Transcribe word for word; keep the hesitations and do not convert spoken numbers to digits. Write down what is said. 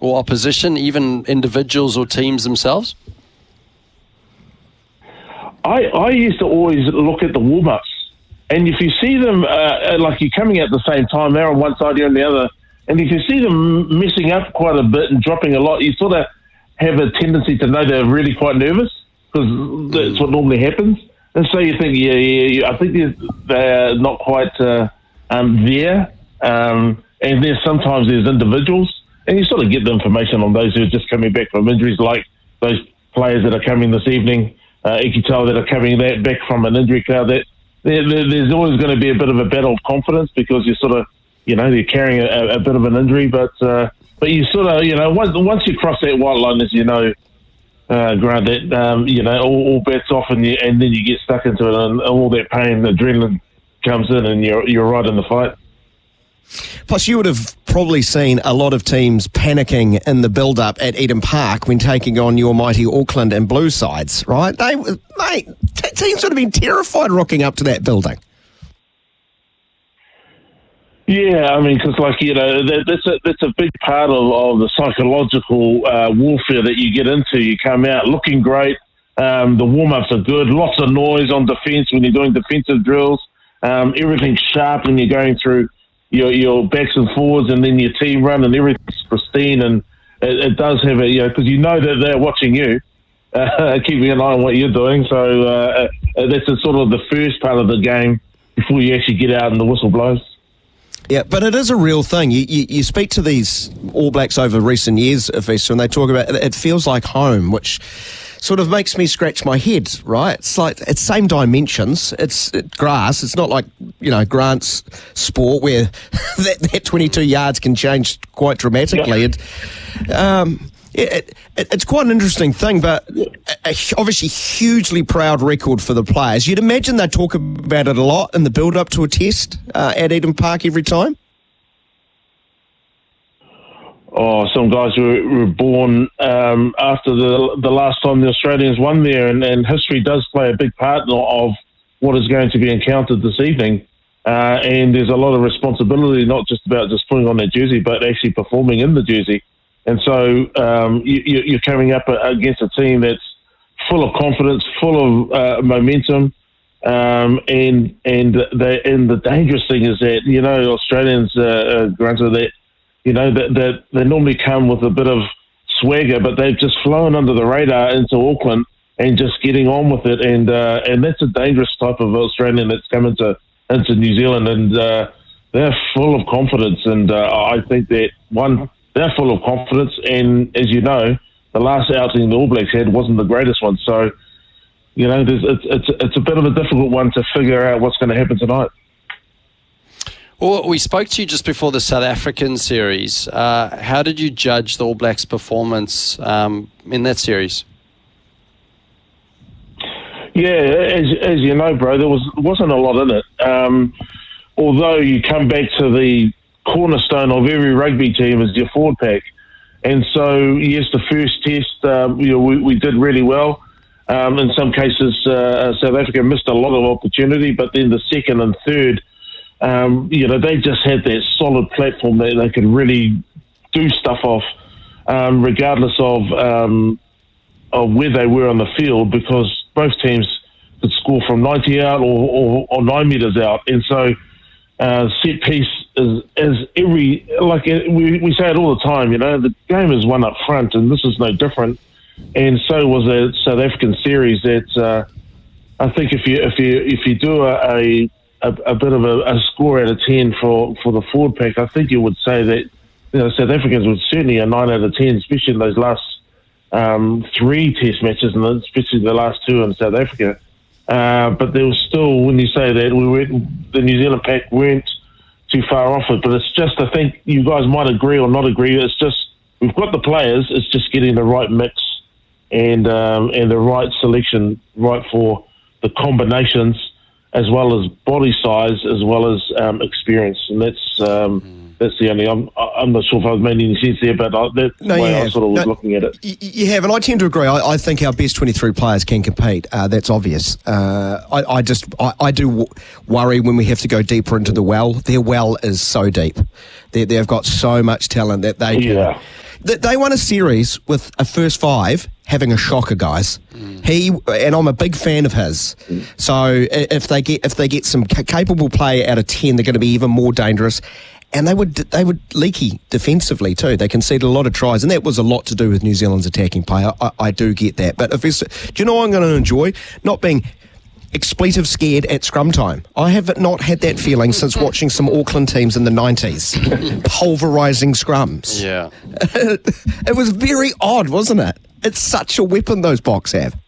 or opposition, even individuals or teams themselves? I, I used to always look at the warm-ups, and if you see them, uh, like you're coming at the same time, they're on one side, you're on the other, and if you see them messing up quite a bit and dropping a lot, you sort of have a tendency to know they're really quite nervous, because that's what normally happens. And so you think, yeah, yeah, yeah I think they're, they're not quite uh, um, there. Um, and there's sometimes there's individuals, and you sort of get the information on those who are just coming back from injuries, like those players that are coming this evening, uh, Ikitau, that are coming that back from an injury cloud. That there, there, there's always going to be a bit of a battle of confidence, because you're sort of, you know, they're carrying a, a bit of an injury, but uh, but you sort of, you know, once once you cross that white line, as you know, uh, Grant, that um, you know, all, all bets off, and you, and then you get stuck into it, and all that pain, adrenaline comes in, and you're you're right in the fight. Plus, you would have probably seen a lot of teams panicking in the build-up at Eden Park when taking on your mighty Auckland and Blue sides, right? They, mate, t- teams would have been terrified rocking up to that building. Yeah, I mean, because, like, you know, that, that's, a, that's a big part of, of the psychological uh, warfare that you get into. You come out looking great. Um, the warm-ups are good. Lots of noise on defence when you're doing defensive drills. Um, everything's sharp when you're going through your your backs and forwards, and then your team run, and everything's pristine. And it, it does have a, you know, because you know that they're watching you, uh, keeping an eye on what you're doing. So uh, uh, that's a sort of the first part of the game before you actually get out and the whistle blows. Yeah, but it is a real thing. You, you, you speak to these All Blacks over recent years, Vesa, and they talk about it, it feels like home, which sort of makes me scratch my head, right? It's like, it's same dimensions. It's it, grass. It's not like, you know, Grant's sport where that, that twenty-two yards can change quite dramatically. Yeah. It, um, it, it, it's quite an interesting thing, but a, a, obviously hugely proud record for the players. You'd imagine they talk about it a lot in the build-up to a test uh, at Eden Park every time. Oh, some guys were, were born um, after the the last time the Australians won there, and, and history does play a big part of what is going to be encountered this evening. Uh, and there's a lot of responsibility, not just about just putting on that jersey, but actually performing in the jersey. And so um, you, you're coming up against a team that's full of confidence, full of uh, momentum, um, and and they, and the dangerous thing is that, you know, Australians, uh, uh, granted that. You know, that, that they normally come with a bit of swagger, but they've just flown under the radar into Auckland and just getting on with it. And uh, and that's a dangerous type of Australian that's come into, into New Zealand. And uh, they're full of confidence. And uh, I think that, one, they're full of confidence. And as you know, the last outing the All Blacks had wasn't the greatest one. So, you know, there's, it's, it's, it's a bit of a difficult one to figure out what's going to happen tonight. Well, we spoke to you just before the South African series. Uh, how did you judge the All Blacks' performance um, in that series? Yeah, as as you know, bro, there was wasn't a lot in it. Um, although you come back to the cornerstone of every rugby team is your forward pack, and so yes, the first test, um, you know, we, we did really well. Um, in some cases, uh, South Africa missed a lot of opportunity, but then the second and third. Um, you know, they just had that solid platform that they could really do stuff off, um, regardless of um, of where they were on the field, because both teams could score from ninety out or, or, or nine metres out. And so uh, set piece is, is every, like we, we say it all the time, you know, the game is won up front, and this is no different. And so was a South African series that uh, I think if you if you if you do a, a A, a bit of a, a score out of ten for, for the forward pack, I think you would say that, you know, South Africans would certainly a nine out of ten, especially in those last um, three test matches, and especially the last two in South Africa. Uh, but there was still, when you say that, we were, the New Zealand pack weren't too far off it. But it's just, I think you guys might agree or not agree, it's just, we've got the players, it's just getting the right mix and um, and the right selection, right for the combinations, as well as body size, as well as um, experience. And that's um, mm. that's the only... I'm, I'm not sure if I've made any sense there, but I, that's no, the way I sort of was no, looking at it. You have, and I tend to agree. I, I think our best twenty-three players can compete. Uh, that's obvious. Uh, I, I just... I, I do w- worry when we have to go deeper into the well. Their well is so deep. They, they've got so much talent that they can... Yeah. Th- They won a series with a first five having a shocker, guys. Mm. He and I'm a big fan of his. Mm. So i- if they get if they get some ca- capable play out of ten, they're going to be even more dangerous. And they would they would leaky defensively too. They conceded a lot of tries, and that was a lot to do with New Zealand's attacking play. I, I, I do get that, but if it's, do you know what I'm going to enjoy? Not being expletive scared at scrum time. I have not had that feeling since watching some Auckland teams in the nineties, pulverising scrums. Yeah, It was very odd, wasn't it? It's such a weapon those Boks have.